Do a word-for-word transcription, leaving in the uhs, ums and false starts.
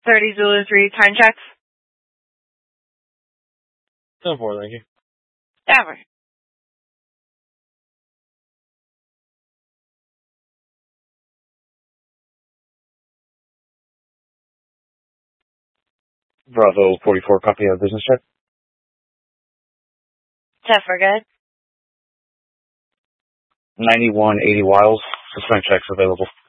thirty Zulu three, time checks. ten four, thank you. Ever. Bravo forty-four, copy of business check. Jeff, we're good. ninety-one eighty Wiles, suspense checks available.